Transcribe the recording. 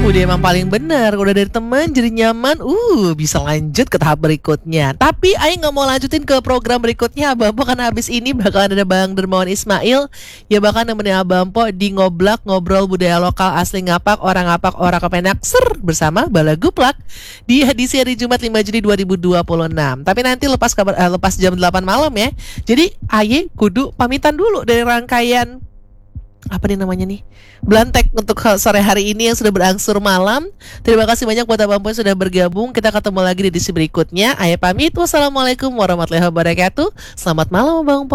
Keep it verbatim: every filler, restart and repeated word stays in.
Udah emang paling bener, udah dari teman jadi nyaman, uh bisa lanjut ke tahap berikutnya. Tapi Aing nggak mau lanjutin ke program berikutnya Abang Po, karena habis ini bakalan ada Bang Dermawan Ismail ya bakal nemenin Abang Po di ngoblak ngobrol budaya lokal asli ngapak orang ngapak orang kepenak ser bersama Bala Guplak di edisi hari Jumat lima Juni dua ribu dua puluh enam. Tapi nanti lepas kabar eh, lepas jam delapan malam ya. Jadi Aye kudu pamitan dulu dari rangkaian apa nih namanya nih Blantek untuk sore hari ini yang sudah berangsur malam. Terima kasih banyak buat Abang Po yang sudah bergabung. Kita ketemu lagi di edisi berikutnya. Ayah pamit. Wassalamualaikum warahmatullahi wabarakatuh. Selamat malam Abang Po.